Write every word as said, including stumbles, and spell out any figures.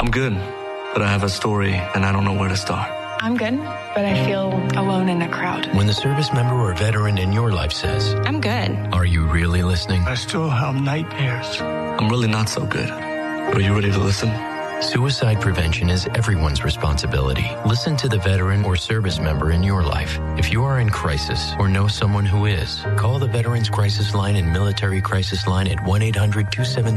I'm good, but I have a story and I don't know where to start. I'm good, but I feel alone in a crowd. When the service member or veteran in your life says, I'm good. Are you really listening? I still have nightmares. I'm really not so good. Are you ready to listen? Suicide prevention is everyone's responsibility. Listen to the veteran or service member in your life. If you are in crisis or know someone who is, call the Veterans Crisis Line and Military Crisis Line at one eight hundred two seven three